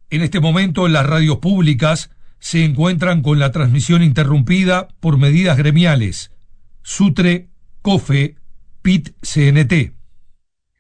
En este momento las radios públicas se encuentran con la transmisión interrumpida por medidas gremiales. SUTRE, COFE, PIT, CNT.